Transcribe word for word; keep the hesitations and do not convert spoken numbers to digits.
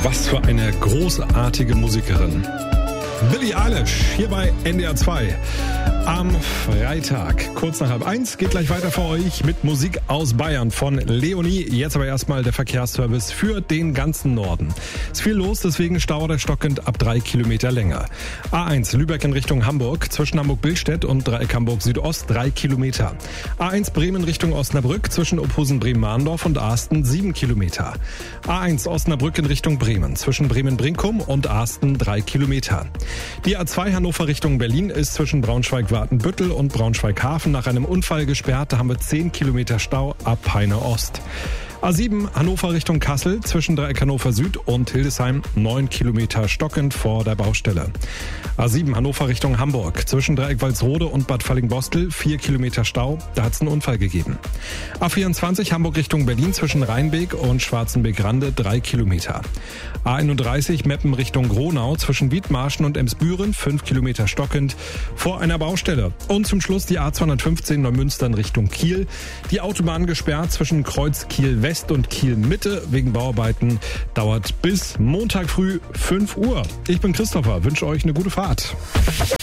Was für eine großartige Musikerin. Billie Eilish, hier bei N D R zwei. Am Freitag, kurz nach halb eins, geht gleich weiter für euch mit Musik aus Bayern von Leonie. Jetzt aber erstmal der Verkehrsservice für den ganzen Norden. Ist viel los, deswegen Stau oder stockend ab drei Kilometer länger. A eins Lübeck in Richtung Hamburg, zwischen Hamburg-Billstedt und Dreieck Hamburg Südost drei Kilometer. A eins Bremen Richtung Osnabrück, zwischen Ophusen Bremen-Mahndorf und Ahsten sieben Kilometer. A eins Osnabrück in Richtung Bremen, zwischen Bremen-Brinkum und Ahsten drei Kilometer. Die A zwei Hannover Richtung Berlin ist zwischen Braunschweig-Watenbüttel und Braunschweig-Hafen nach einem Unfall gesperrt. Da haben wir zehn Kilometer Stau ab Peine Ost. A sieben Hannover Richtung Kassel, zwischen Dreieck Hannover Süd und Hildesheim neun Kilometer stockend vor der Baustelle. A sieben Hannover Richtung Hamburg, zwischen Dreieck Walsrode und Bad Fallingbostel vier Kilometer Stau, da hat es einen Unfall gegeben. A vierundzwanzig Hamburg Richtung Berlin, zwischen Rheinbeek und Schwarzenbeek-Rande drei Kilometer. A einunddreißig Meppen Richtung Gronau, zwischen Wiedmarschen und Emsbüren fünf Kilometer stockend vor einer Baustelle. Und zum Schluss die A zweihundertfünfzehn Neumünster in Richtung Kiel. Die Autobahn gesperrt zwischen Kreuz Kiel West und Kiel Mitte wegen Bauarbeiten, dauert bis Montag früh fünf Uhr. Ich bin Christopher, wünsche euch eine gute Fahrt.